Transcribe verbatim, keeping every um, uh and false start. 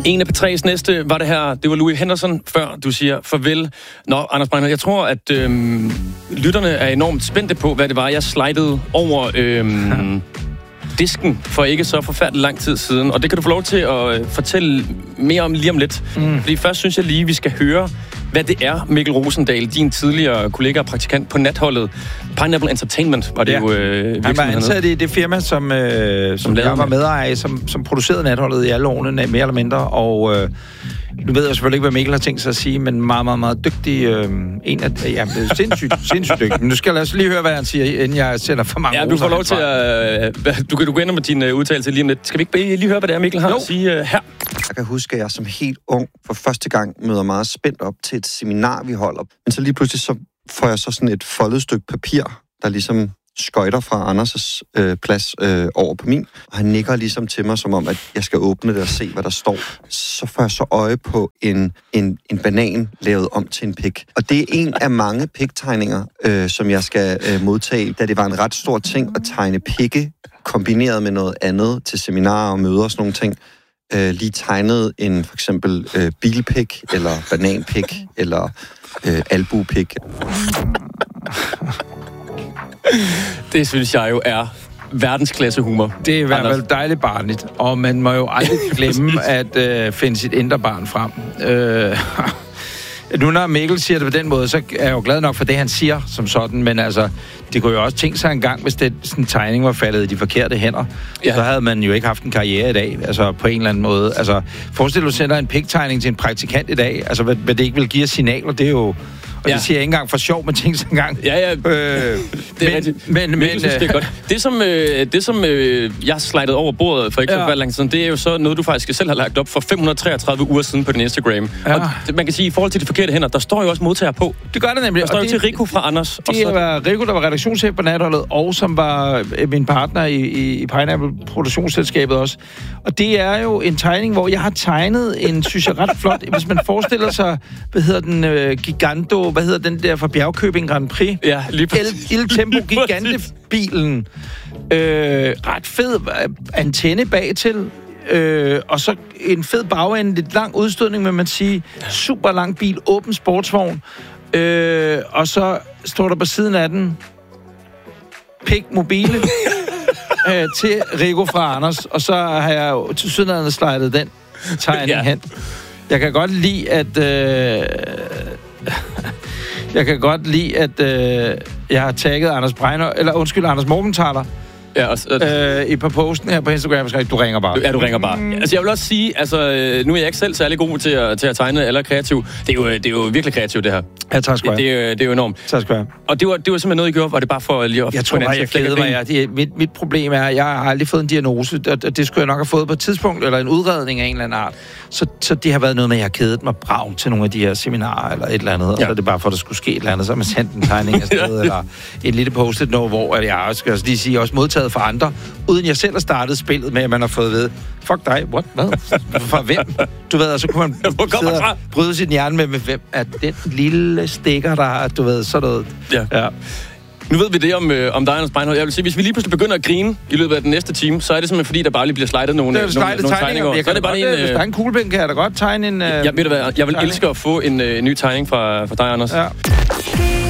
En af P tre's næste var det her. Det var Louis Henderson, før du siger farvel. Nå, Anders Breinholt, jeg tror, at øhm, lytterne er enormt spændte på, hvad det var, jeg slidede over øhm, disken for ikke så forfærdelig lang tid siden. Og det kan du få lov til at øh, fortælle mere om lige om lidt. Mm. Fordi først synes jeg lige, vi skal høre, hvad det er, Mikkel Rosendal, din tidligere kollega og praktikant på natholdet. Pineapple Entertainment var det ja. jo øh, Han var ansat i det firma, som, øh, som, som jeg var medejer af, som, som producerede natholdet i alle årene, mere eller mindre. Og øh, nu ved jeg selvfølgelig ikke, hvad Mikkel har tænkt sig at sige, men meget, meget, meget dygtig. Øh, en af, ja, sindssygt, sindssygt dygtig. Men nu skal jeg lige høre, hvad han siger, inden jeg sætter for mange ja, du får lov til at... Øh, du kan du gå ind med din øh, udtalelse lige om lidt. Skal vi ikke lige høre, hvad det er, Mikkel har jo. at sige øh, her? Jeg kan huske, at jeg som helt ung for første gang møder meget spændt op til et seminar, vi holder. Men så lige pludselig så får jeg så sådan et foldet stykke papir, der ligesom skøjter fra Anders' øh, plads øh, over på min. Og han nikker ligesom til mig, som om, at jeg skal åbne det og se, hvad der står. Så får jeg så øje på en, en, en banan lavet om til en pik. Og det er en af mange piktegninger, øh, som jeg skal øh, modtage, da det var en ret stor ting at tegne pikke, kombineret med noget andet til seminarer og møder og sådan nogle ting. Øh, lige tegnet en for eksempel øh, bilpik, eller bananpik, eller øh, albupik. Det synes jeg jo er verdensklasse humor. Det er i hvert fald dejligt barnligt, og man må jo aldrig glemme at øh, finde sit indre barn frem. Øh, nu når Mikkel siger det på den måde, så er jeg jo glad nok for det, han siger som sådan, men altså, det kunne jo også tænke sig en gang, hvis det, sådan en tegning var faldet i de forkerte hænder. Ja. Så havde man jo ikke haft en karriere i dag, altså på en eller anden måde. Altså, forestil dig, du sender en piktegning til en praktikant i dag, altså hvad, hvad det ikke vil give signaler, det er jo... Og ja. det siger jeg ikke engang for sjov, men tænk sig engang. Ja, ja. Øh, det er men, rigtigt. Men, men, men, synes, det er godt. Det, som, øh, det, som øh, jeg slidede over bordet for ikke ja. for lang tid, det er jo så noget, du faktisk selv har lagt op for fem hundrede treogtredive uger siden på din Instagram. Ja. Og det, man kan sige, i forhold til de forkerte hænder, der står jo også modtager på. Det gør det nemlig. Der står jo til Rico fra Anders. Det og så... var Rico, der var redaktionschef på natholdet, og som var min partner i, i Pineapple-produktionsselskabet også. Og det er jo en tegning, hvor jeg har tegnet en, synes jeg, ret flot, hvis man forestiller sig, hvad hedder den, uh, Giganto, hvad hedder den der fra Bjergkøbing Grand Prix? Ja, lige præcis. El, El Tempo Gigante-bilen. Øh, ret fed antenne bagtil. Øh, og så en fed bagende, lidt lang udstødning, men man siger, super lang bil, åben sportsvogn. Øh, og så står der på siden af den, Pik Mobile. øh, til Rico fra Anders, og så har jeg jo til sydlandet slidet den tegning ja. hen. Jeg kan godt lide, at... Øh, jeg kan godt lide, at øh, jeg har tagget Anders Breinholt, eller undskyld, Anders Morgenthaler, ja, og, og, øh, i på posten her på Instagram, så du ringer bare. Ja, du ringer bare. Mm. Altså, jeg vil også sige, altså, nu er jeg ikke selv særlig god til at, til at tegne eller kreativ. Det er, jo, det er jo virkelig kreativt, det her. Ja, tak skal du have. Det, det, det er jo enormt. Tak skal du have. Og det var, det var simpelthen noget, I gjorde? Var det bare for lige at... Jeg tror bare, jeg kædede mig. Ja. Det, mit, mit problem er, at jeg har aldrig fået en diagnose, og det skulle jeg nok have fået på et tidspunkt, eller en udredning af en eller anden art. Så, så det har været noget med, at jeg har kædet mig brav til nogle af de her seminarer, eller et eller andet, ja. Og så er det bare for, at der skulle ske et eller andet, så har man sendt en tegning afsted, ja. Eller et lille post-it noget, hvor jeg skal lige sige, også modtaget fra andre, uden jeg selv har startet spillet med, at man har fået ved, fuck dig, what, hvad? Fra hvem? Du ved, og så kunne man sidde og bryde sin hjerne med, med, hvem er den lille stikker, der har, du ved, sådan noget. Ja. Ja. Nu ved vi det om, øh, om dig, Anders Breinholt. Jeg vil sige, hvis vi lige pludselig begynder at grine i løbet af den næste time, så er det simpelthen fordi, der bare lige bliver slidet nogle, nogle, nogle tegninger. Jeg så er det bare en, øh, hvis der er en kuglepind, kan jeg da godt tegne en... Øh, jeg, ved du hvad, jeg vil elske at få en øh, ny tegning fra, fra dig, Anders. Ja.